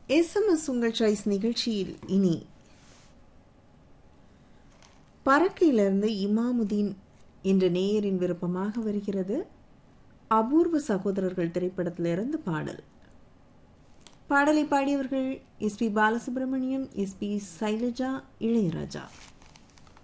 SMS உங்கள் choice நிகழ்ச்சியில் இனி பறக்கையிலிருந்து இமாமுதீன் என்ற நேயரின் விருப்பமாக வருகிறது அபூர்வ சகோதரர்கள் திரைப்படத்திலிருந்து பாடலை பாடியவர்கள் எஸ்பி பாலசுப்ரமணியம், எஸ்பி சைலஜா, இளையராஜா.